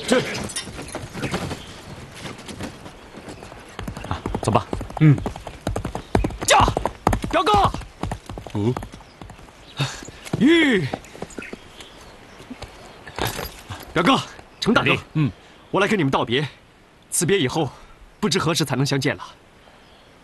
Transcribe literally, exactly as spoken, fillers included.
是。 啊，走吧。 嗯。驾，表哥。 哦。 吁。表哥，程大哥， 嗯， 我来跟你们道别。辞别以后，不知何时才能相见了。